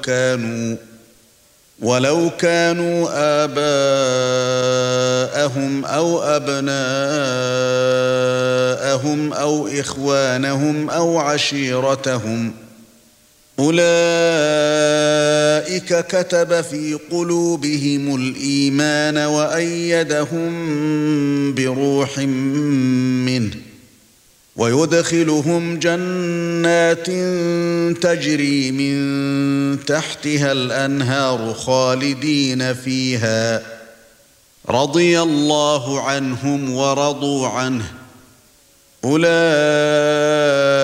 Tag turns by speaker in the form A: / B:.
A: كانوا آباءهم أو أبناءهم أو إخوانهم أو عشيرتهم أولئك كتب في قلوبهم الإيمان وأيدهم بروح منه ويدخلهم جنات تجري من تحتها الأنهار خالدين فيها رضي الله عنهم ورضوا عنه أولئك